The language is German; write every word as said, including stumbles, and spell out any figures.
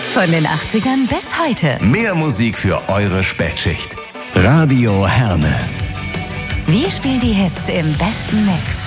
Von den achtzigern bis heute. Mehr Musik für eure Spätschicht. Radio Herne. Wir spielen die Hits im besten Mix.